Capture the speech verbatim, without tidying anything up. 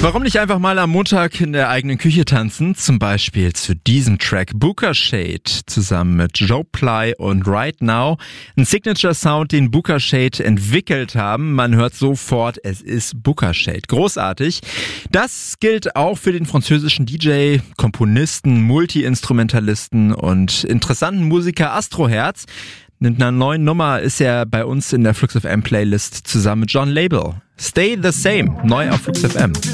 Warum nicht einfach mal am Montag in der eigenen Küche tanzen? Zum Beispiel zu diesem Track Booker Shade zusammen mit Joe Ply und Right Now. Ein Signature-Sound, den Booker Shade entwickelt haben. Man hört sofort, es ist Booker Shade. Großartig. Das gilt auch für den französischen D J, Komponisten, Multi-Instrumentalisten und interessanten Musiker Astroherz. Mit einer neuen Nummer ist er bei uns in der Flux F M Playlist zusammen mit John Label. Stay the Same, neu auf Flux F M.